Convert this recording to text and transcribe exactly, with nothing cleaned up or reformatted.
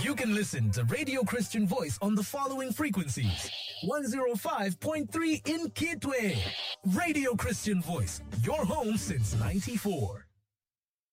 You can listen to Radio Christian Voice on the following frequencies. one oh five point three in Kitwe. Radio Christian Voice, your home since ninety-four.